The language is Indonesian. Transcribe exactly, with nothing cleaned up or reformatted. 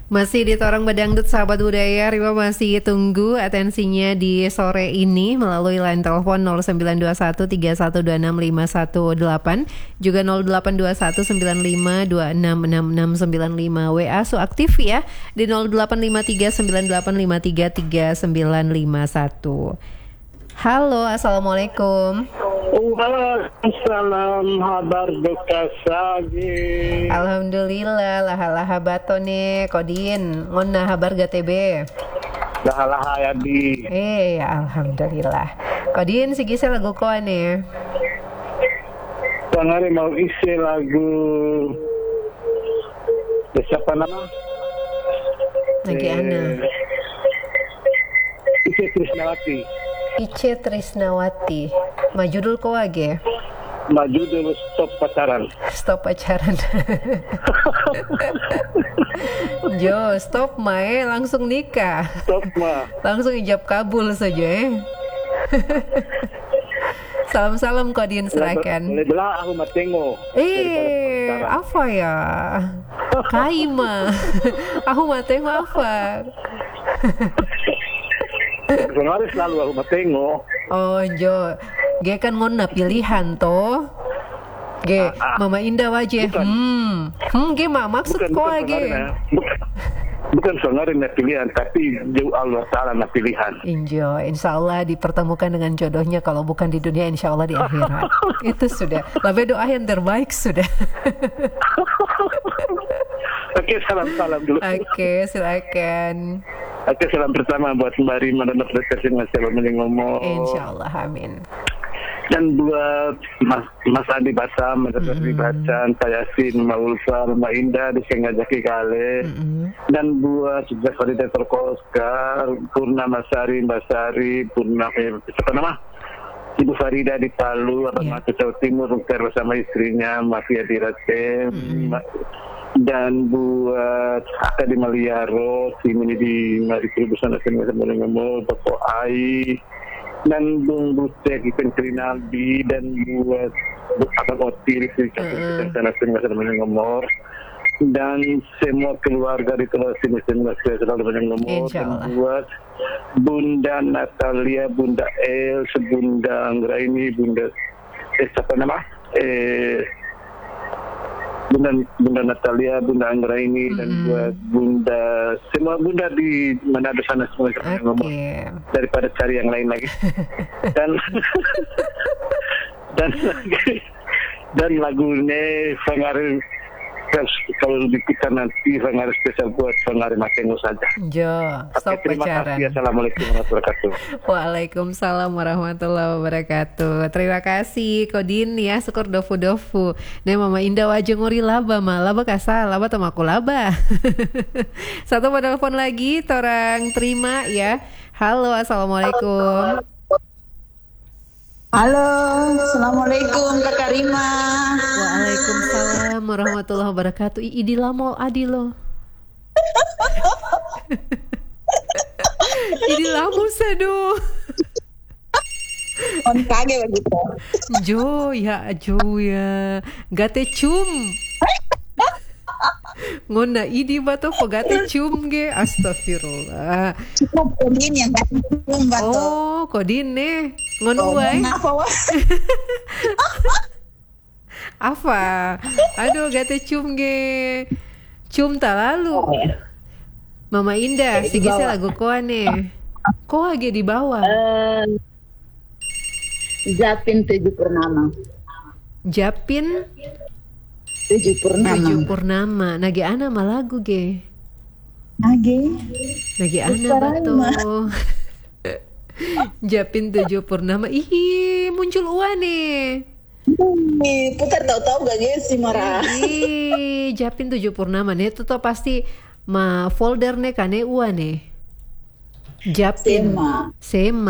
Masih di Torang Bedangdut sahabat budaya, Rima masih tunggu atensinya di sore ini melalui line telepon nol sembilan dua satu tiga satu dua enam lima satu delapan, juga nol delapan dua satu sembilan lima dua enam enam enam sembilan lima. W A so aktif ya di nol delapan lima tiga sembilan delapan lima tiga tiga sembilan lima satu. Halo, assalamualaikum. Waalaikumsalam, habar duka sagi. Alhamdulillah, laha-laha batone Kodin, ngonna habar G T B. Laha-laha ya di. Eh, ya alhamdulillah. Kodin sige sa lagu ko ane. Tangari mau isi lagu. Siapa nama? Lagi eh, ana. Isi Krisnawati. Ice Trisnawati. Majudul ko age. Maju dulu stop pacaran. Stop pacaran. Jo, stop mae, langsung nikah. Stop ma. Langsung ijab kabul saja eh. Salam-salam Kodin serahkan. Boleh belah aku matengo. Eh, apa ya? Kaima. Aku matengo apa? Kemarin selalu aku matengo. Oh Jo, G kan ngona pilihan toh. G, ah, ah. Mama Indah wajah. Bukan. Hmm, hmm, G mak maksud Bukan, kok bukan G. pengaruh, ya. Bukan, bukan sengarin na pilihan, tapi jauh Allah Ta'ala na pilihan. Injo, insya Allah dipertemukan dengan jodohnya. Kalau bukan di dunia, insya Allah di akhirat. Itu sudah. Lebih doa yang terbaik sudah. Oke, salam-salam dulu. Oke, silakan. Oke, salam pertama buat Mbak Rima dan Dokter Kasih Mas Selamat ngomong. Insya Allah, amin. Dan buat Mas, Mas Andi Basam, Mas Andi Mm-hmm. Bacan, Pak Yasin, Mbak Ulfar, Mbak Indah di Senggajaki Kale. Mm-hmm. Dan buat juga Koordinator Koskar, Purnama Sari, Mbak Sari, Purnama, eh, siapa nama? Ibu Farida di Palu, Abang Yeah. Jawa Timur, Rungker bersama istrinya, Mafia di Rate, Mm-hmm. dan buat Aka di Maliaro, si Mini di Marikri Busana Seni Sambil Ngomong, Bapak Ai, dan Bung Butek, Ipen Krinaldi, dan buat Akang Otir, si Kapten Sana Seni Sambil Ngomong, dan semua keluarga di Telur Sini Seni Selalu Banyak Ngomong, dan buat Bunda Natalia, Bunda El, Bunda Anggraini, Bunda eh siapa nama? Eh Bunda Bunda Natalia, Bunda Anggraini, mm-hmm. dan buat Bunda semua Bunda di Manado sana semua okay. ngomong daripada cari yang lain lagi. dan dan dan lagunya Fangare kalau diputar nanti Fangare spesial buat Fangare Makengo saja. Jo, stop okay, terima pacaran. Kasih. Assalamualaikum warahmatullahi wabarakatuh. Waalaikumsalam warahmatullahi wabarakatuh. Terima kasih Kodin ya, syukur dofu-dofu. Nih Mama Indah wajah nguri laba mah, laba kasar, laba temaku laba. Satu telepon lagi, torang terima ya. Halo, assalamualaikum. Halo, assalamualaikum Kakak Rima. Waalaikumsalam warahmatullahi wabarakatuh. Idi lamo adilo. Idi lamo sado. On kage begitu. Jo ya, jo ya. Gate cum. Ngona idi bato po gate cum ge. Astagfirullah. Cukup Kodin yang gate cum bato. Oh, Kodin nih. Ngon uai. Apa wah? Apa? Aduh, gate cum ge. Cum tak lalu. Mama Indah, sige sa lagu ko ane. Ko age di bawah. Uh, Japin tujuh purnama. Japin Tujuh purnama. tujuh purnama. Nage ana malagu ge. Nage. Nage ana bato. Japin tujuh purnama. Ih, muncul uan nih. Ih, putar tahu-tahu gak guys si marah. Ih, Japin tujuh purnama nih itu tuh pasti ma folder nih kane uan nih. Japin. Sema. Sema.